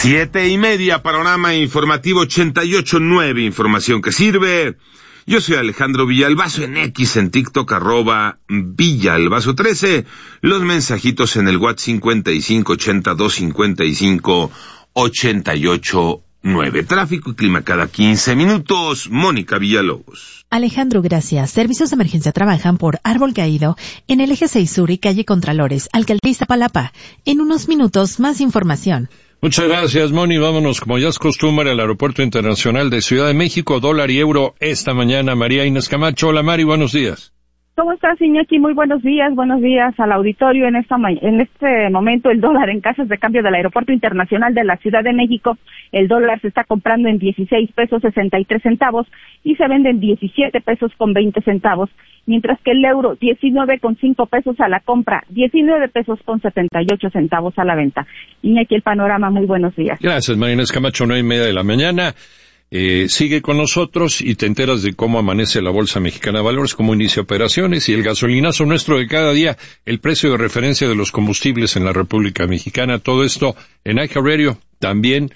7:30, panorama informativo 88.9, información que sirve. Yo soy Alejandro Villalbazo, en X, en TikTok, @Villalbazo13. Los mensajitos en el WhatsApp 5582558889. Tráfico y clima cada 15 minutos. Mónica Villalobos. Alejandro, gracias. Servicios de emergencia trabajan por Árbol Caído en el eje 6 Sur y calle Contralores, Alcaldía Iztapalapa. En unos minutos, más información. Muchas gracias, Moni. Vámonos, como ya es costumbre, al Aeropuerto Internacional de Ciudad de México. Dólar y euro esta mañana. María Inés Camacho. Hola, Mari, buenos días. ¿Cómo estás, Iñaki? Muy buenos días al auditorio. En este momento, el dólar en casas de cambio del Aeropuerto Internacional de la Ciudad de México, el dólar se está comprando en 16 pesos 63 centavos y se vende en 17 pesos con 20 centavos, mientras que el euro 19,5 pesos a la compra, 19 pesos con 78 centavos a la venta. Iñaki, el panorama, muy buenos días. Gracias, María Inés Camacho, 9:30 de la mañana. Sigue con nosotros y te enteras de cómo amanece la Bolsa Mexicana de Valores, cómo inicia operaciones y el gasolinazo nuestro de cada día, el precio de referencia de los combustibles en la República Mexicana. Todo esto en iHeartRadio. También,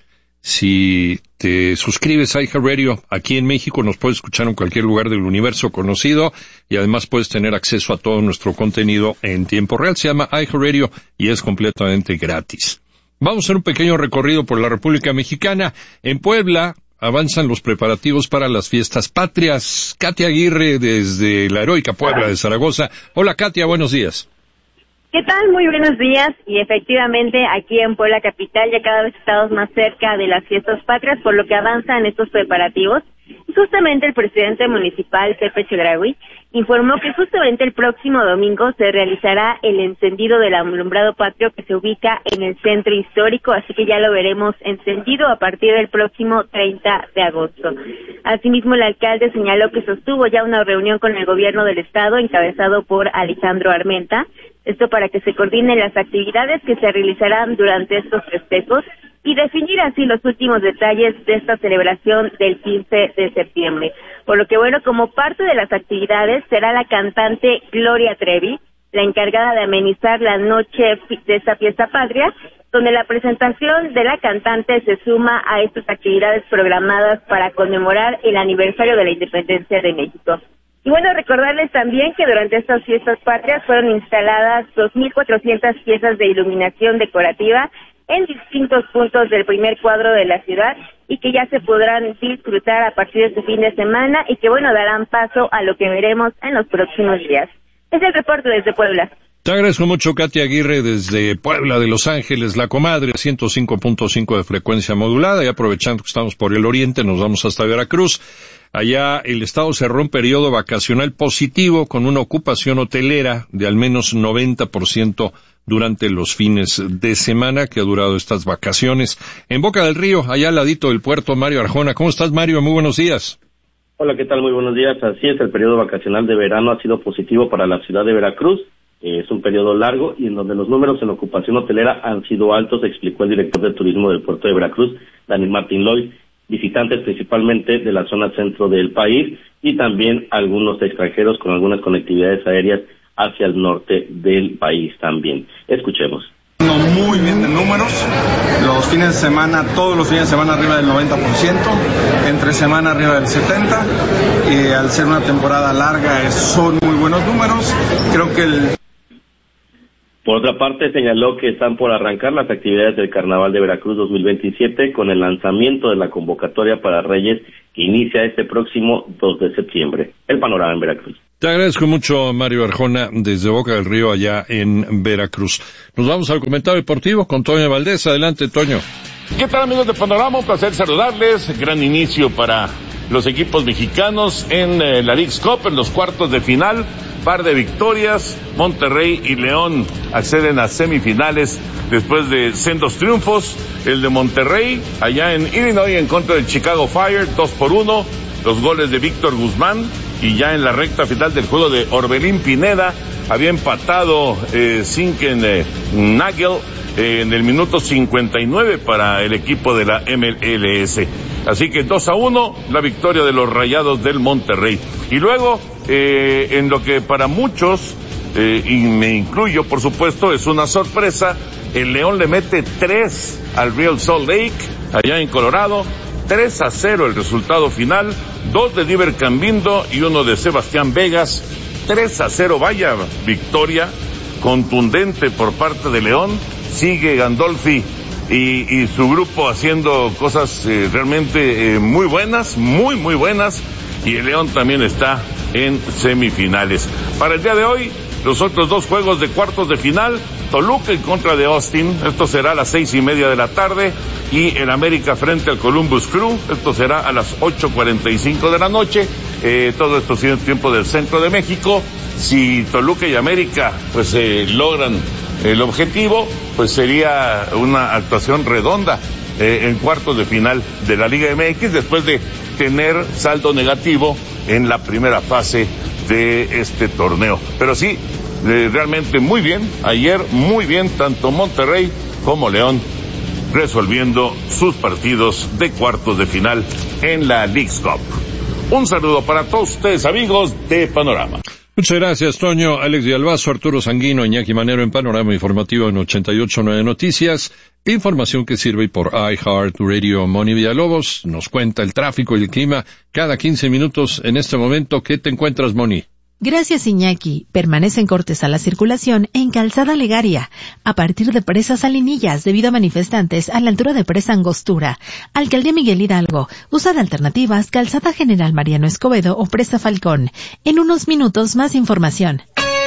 si te suscribes a iHeartRadio aquí en México, nos puedes escuchar en cualquier lugar del universo conocido y además puedes tener acceso a todo nuestro contenido en tiempo real. Se llama iHeartRadio y es completamente gratis. Vamos a hacer un pequeño recorrido por la República Mexicana. En Puebla avanzan los preparativos para las fiestas patrias. Katia Aguirre, desde la heroica Puebla de Zaragoza. Hola, Katia, buenos días. ¿Qué tal? Muy buenos días. Y efectivamente, aquí en Puebla capital ya cada vez estamos más cerca de las fiestas patrias, por lo que avanzan estos preparativos. Y justamente el presidente municipal, Pepe Chedraui, informó que justamente el próximo domingo se realizará el encendido del alumbrado patrio que se ubica en el centro histórico, así que ya lo veremos encendido a partir del próximo 30 de agosto. Asimismo, el alcalde señaló que sostuvo ya una reunión con el gobierno del estado, encabezado por Alejandro Armenta, esto para que se coordinen las actividades que se realizarán durante estos festejos y definir así los últimos detalles de esta celebración del 15 de septiembre. Por lo que, bueno, como parte de las actividades será la cantante Gloria Trevi, la encargada de amenizar la noche de esta fiesta patria, donde la presentación de la cantante se suma a estas actividades programadas para conmemorar el aniversario de la independencia de México. Y bueno, recordarles también que durante estas fiestas patrias fueron instaladas 2,400 piezas de iluminación decorativa en distintos puntos del primer cuadro de la ciudad y que ya se podrán disfrutar a partir de este fin de semana y que, bueno, darán paso a lo que veremos en los próximos días. Es el reporte desde Puebla. Te agradezco mucho, Katia Aguirre, desde Puebla de Los Ángeles, La Comadre, 105.5 de frecuencia modulada, y aprovechando que estamos por el oriente, nos vamos hasta Veracruz. Allá el estado cerró un periodo vacacional positivo con una ocupación hotelera de al menos 90% durante los fines de semana que ha durado estas vacaciones. En Boca del Río, allá al ladito del puerto, Mario Arjona. ¿Cómo estás, Mario? Muy buenos días. Hola, ¿qué tal? Muy buenos días. Así es, el periodo vacacional de verano ha sido positivo para la ciudad de Veracruz. Es un periodo largo y en donde los números en ocupación hotelera han sido altos, explicó el director de turismo del puerto de Veracruz, Daniel Martín Loy. Visitantes principalmente de la zona centro del país y también algunos extranjeros con algunas conectividades aéreas hacia el norte del país también. Escuchemos. Muy bien de números, los fines de semana, todos los fines de semana arriba del 90%, entre semana arriba del 70%, y al ser una temporada larga son muy buenos números. Creo que Por otra parte, señaló que están por arrancar las actividades del Carnaval de Veracruz 2027 con el lanzamiento de la convocatoria para Reyes que inicia este próximo 2 de septiembre. El panorama en Veracruz. Te agradezco mucho, Mario Arjona, desde Boca del Río, allá en Veracruz. Nos vamos al comentario deportivo con Toño Valdés. Adelante, Toño. ¿Qué tal, amigos de Panorama? Un placer saludarles. Gran inicio para los equipos mexicanos en la Leagues Cup, en los cuartos de final. Par de victorias. Monterrey y León acceden a semifinales después de sendos triunfos. El de Monterrey, allá en Illinois, en contra del Chicago Fire, 2-1. Los goles de Víctor Guzmán. Y ya en la recta final del juego de Orbelín Pineda, había empatado Zinken Nagel en el minuto 59 para el equipo de la MLS. Así que 2-1, la victoria de los Rayados del Monterrey. Y luego, en lo que para muchos, y me incluyo por supuesto, es una sorpresa, El León le mete 3 al Real Salt Lake, allá en Colorado. 3-0 el resultado final, 2 de Diver Cambindo y 1 de Sebastián Vegas. 3-0, vaya victoria contundente por parte de León. Sigue Gandolfi y su grupo haciendo cosas realmente muy buenas, muy buenas, y el León también está en semifinales. Para el día de hoy, los otros 2 juegos de cuartos de final, Toluca en contra de Austin, esto será a las 6:30 de la tarde, y el América frente al Columbus Crew, esto será a las 8:45 de la noche, todo esto sigue en tiempo del centro de México. Si Toluca y América pues logran el objetivo, pues sería una actuación redonda en cuartos de final de la Liga MX, después de tener saldo negativo en la primera fase de este torneo. Pero sí, realmente muy bien, ayer muy bien, tanto Monterrey como León resolviendo sus partidos de cuartos de final en la Leagues Cup. Un saludo para todos ustedes, amigos de Panorama. Muchas gracias, Toño. Alex Villalbazo, Arturo Sanguino, Iñaki Manero en Panorama Informativo en 88.9 Noticias. Información que sirve por iHeartRadio. Moni Villalobos nos cuenta el tráfico y el clima cada 15 minutos en este momento. ¿Qué te encuentras, Moni? Gracias, Iñaki. Permanecen cortes a la circulación en Calzada Legaria, a partir de Presa Salinillas, debido a manifestantes a la altura de Presa Angostura. Alcaldía Miguel Hidalgo, usa de alternativas Calzada General Mariano Escobedo o Presa Falcón. En unos minutos, más información.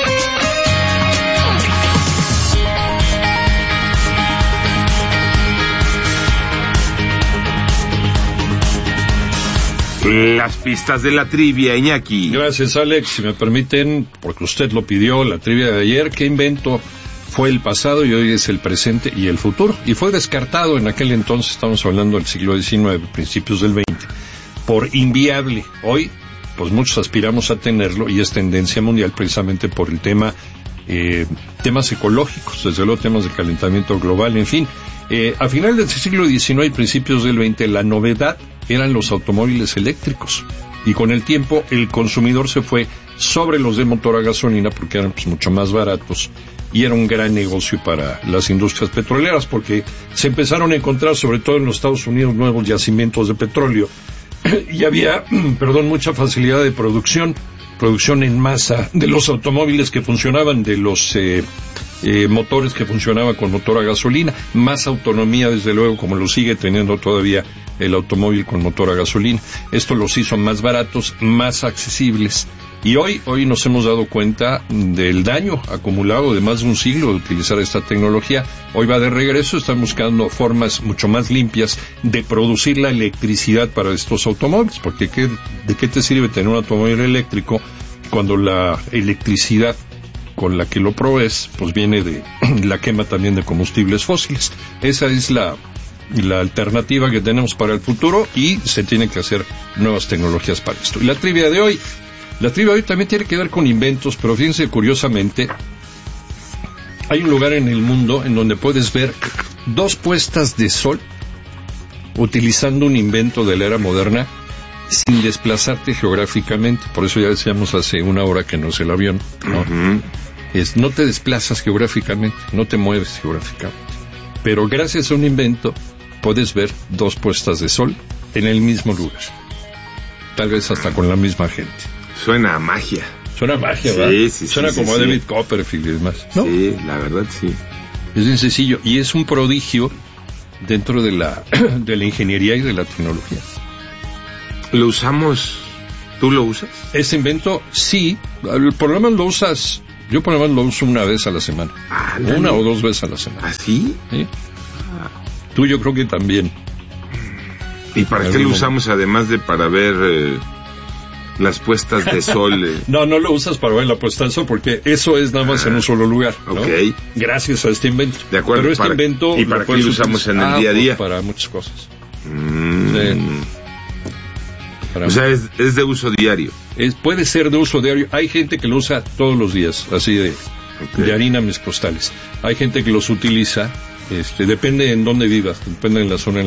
Las pistas de la trivia, Iñaki. Gracias, Alex. Si me permiten, porque usted lo pidió, la trivia de ayer, ¿qué invento fue el pasado y hoy es el presente y el futuro? Y fue descartado en aquel entonces, estamos hablando del siglo XIX, principios del XX, por inviable. Hoy, pues muchos aspiramos a tenerlo y es tendencia mundial precisamente por el tema, temas ecológicos, desde luego temas de calentamiento global, en fin. A final del siglo XIX y principios del XX, la novedad eran los automóviles eléctricos, y con el tiempo el consumidor se fue sobre los de motor a gasolina porque eran pues mucho más baratos y era un gran negocio para las industrias petroleras, porque se empezaron a encontrar, sobre todo en los Estados Unidos, nuevos yacimientos de petróleo y había, mucha facilidad de producción en masa de los automóviles que funcionaban, de los motores que funcionaban con motor a gasolina, más autonomía desde luego, como lo sigue teniendo todavía el automóvil con motor a gasolina. Esto los hizo más baratos, más accesibles, y hoy nos hemos dado cuenta del daño acumulado de más de un siglo de utilizar esta tecnología. Hoy va de regreso, están buscando formas mucho más limpias de producir la electricidad para estos automóviles, porque ¿de qué te sirve tener un automóvil eléctrico cuando la electricidad con la que lo provees pues viene de la quema también de combustibles fósiles? Esa es la alternativa que tenemos para el futuro, y se tienen que hacer nuevas tecnologías para esto. Y la trivia de hoy también tiene que ver con inventos, pero fíjense, curiosamente, hay un lugar en el mundo en donde puedes ver 2 puestas de sol utilizando un invento de la era moderna sin desplazarte geográficamente. Por eso ya decíamos hace una hora que no es el avión, ¿no? Uh-huh. No te desplazas geográficamente, no te mueves geográficamente, pero gracias a un invento puedes ver 2 puestas de sol en el mismo lugar, tal vez hasta con la misma gente. Suena a magia. Suena a magia, ¿verdad? Sí, suena como a David Copperfield y demás, ¿no? Sí, la verdad sí. Es bien sencillo y es un prodigio dentro de la ingeniería y de la tecnología. ¿Lo usamos? ¿Tú lo usas? Este invento, sí. Por lo menos lo usas. Yo por lo menos lo uso una vez a la semana. Una o 2 veces a la semana. ¿Ah, sí? ¿Sí? Tú, yo creo que también. ¿Y para qué lo usamos además de para ver las puestas de sol? No lo usas para ver la puesta de sol, porque eso es nada más en un solo lugar, ¿no? Okay. Gracias a este invento. De acuerdo. Pero invento... ¿Y para qué lo usamos en el día a día? Pues para muchas cosas. Sí. O sea, es de uso diario. Puede ser de uso diario. Hay gente que lo usa todos los días, así de harina mis costales. Hay gente que los utiliza, depende en dónde vivas, depende en la zona en